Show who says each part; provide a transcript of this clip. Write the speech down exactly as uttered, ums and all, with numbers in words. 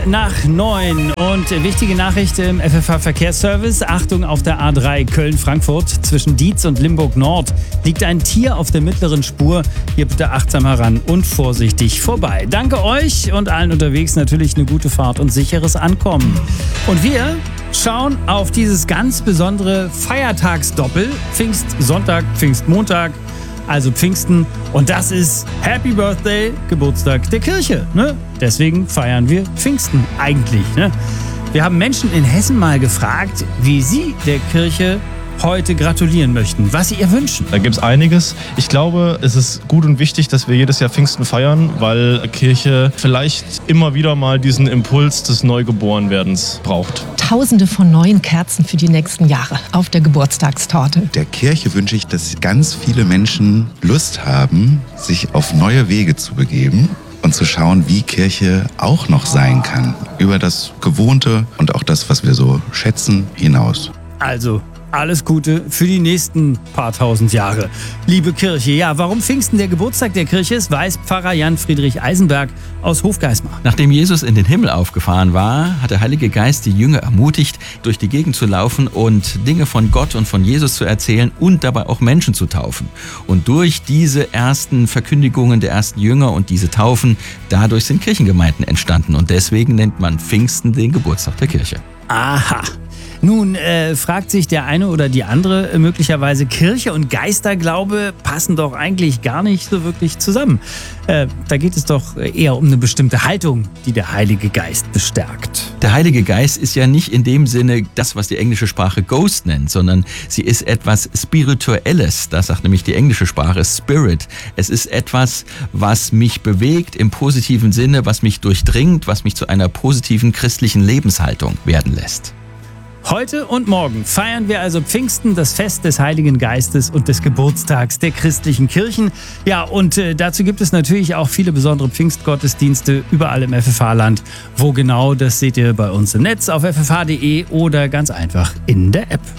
Speaker 1: nach neun und wichtige Nachricht im F F H-Verkehrsservice. Achtung, auf der A drei Köln-Frankfurt zwischen Dietz und Limburg-Nord liegt ein Tier auf der mittleren Spur. Hier bitte achtsam heran und vorsichtig vorbei. Danke euch und allen unterwegs natürlich eine gute Fahrt und sicheres Ankommen. Und wir schauen auf dieses ganz besondere Feiertagsdoppel. Pfingstsonntag, Pfingstmontag. Also Pfingsten, und das ist Happy Birthday, Geburtstag der Kirche. Ne? Deswegen feiern wir Pfingsten eigentlich. Ne? Wir haben Menschen in Hessen mal gefragt, wie sie der Kirche heute gratulieren möchten, was sie ihr wünschen.
Speaker 2: Da gibt es einiges. Ich glaube, es ist gut und wichtig, dass wir jedes Jahr Pfingsten feiern, weil Kirche vielleicht immer wieder mal diesen Impuls des Neugeborenwerdens braucht.
Speaker 3: Tausende von neuen Kerzen für die nächsten Jahre auf der Geburtstagstorte.
Speaker 4: Der Kirche wünsche ich, dass ganz viele Menschen Lust haben, sich auf neue Wege zu begeben und zu schauen, wie Kirche auch noch sein kann. Über das Gewohnte und auch das, was wir so schätzen, hinaus.
Speaker 1: Also alles Gute für die nächsten paar tausend Jahre. Liebe Kirche, ja, warum Pfingsten der Geburtstag der Kirche ist, weiß Pfarrer Jan Friedrich Eisenberg aus Hofgeismar.
Speaker 5: Nachdem Jesus in den Himmel aufgefahren war, hat der Heilige Geist die Jünger ermutigt, durch die Gegend zu laufen und Dinge von Gott und von Jesus zu erzählen und dabei auch Menschen zu taufen. Und durch diese ersten Verkündigungen der ersten Jünger und diese Taufen, dadurch sind Kirchengemeinden entstanden. Und deswegen nennt man Pfingsten den Geburtstag der Kirche.
Speaker 1: Aha. Nun äh, fragt sich der eine oder die andere äh, möglicherweise, Kirche und Geisterglaube passen doch eigentlich gar nicht so wirklich zusammen. Äh, da geht es doch eher um eine bestimmte Haltung, die der Heilige Geist bestärkt.
Speaker 5: Der Heilige Geist ist ja nicht in dem Sinne das, was die englische Sprache Ghost nennt, sondern sie ist etwas Spirituelles. Das sagt nämlich die englische Sprache Spirit. Es ist etwas, was mich bewegt im positiven Sinne, was mich durchdringt, was mich zu einer positiven christlichen Lebenshaltung werden lässt.
Speaker 1: Heute und morgen feiern wir also Pfingsten, das Fest des Heiligen Geistes und des Geburtstags der christlichen Kirchen. Ja, und äh, dazu gibt es natürlich auch viele besondere Pfingstgottesdienste überall im F F H-Land. Wo genau, das seht ihr bei uns im Netz auf f f h punkt d e oder ganz einfach in der App.